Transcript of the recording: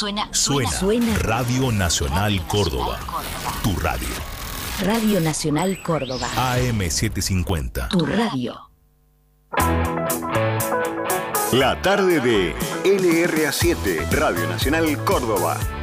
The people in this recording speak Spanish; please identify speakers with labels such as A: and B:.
A: Suena Radio Nacional Córdoba. Tu radio.
B: Radio Nacional Córdoba.
A: AM750.
B: Tu radio.
C: La tarde de LRA7, Radio Nacional Córdoba.